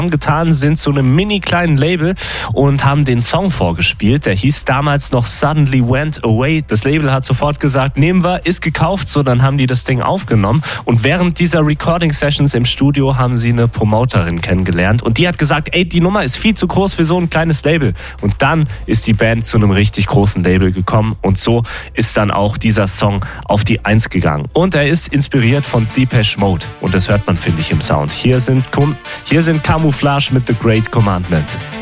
getan, sind zu einem mini kleinen Label und haben den Song vorgespielt. Der hieß damals noch Suddenly Went Away. Das Label hat sofort gesagt, nehmen wir, ist gekauft. So, dann haben die das Ding aufgenommen. Und während dieser Recording-Sessions im Studio haben sie eine Promoterin kennengelernt. Und die hat gesagt, ey, die Nummer ist viel zu groß für so ein kleines Label. Und dann ist die Band zu einem richtig großen Label gekommen. Und so ist dann auch dieser Song auf die 1 gegangen. Und er ist inspiriert von Depeche Mode. Und das hört man, finde ich, im Sound. Hier sind Camouflage mit The Great Commandment.